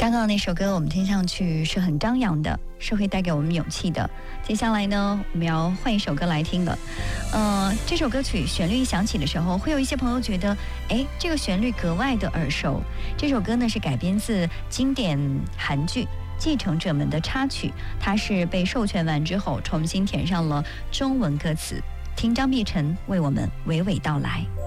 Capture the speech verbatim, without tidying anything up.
刚刚那首歌我们听上去是很张扬的，是会带给我们勇气的。接下来呢，我们要换一首歌来听了。呃，这首歌曲旋律一响起的时候，会有一些朋友觉得，哎，这个旋律格外的耳熟。这首歌呢是改编自经典韩剧《继承者们》的插曲，它是被授权完之后重新填上了中文歌词。听张碧晨为我们娓娓道来。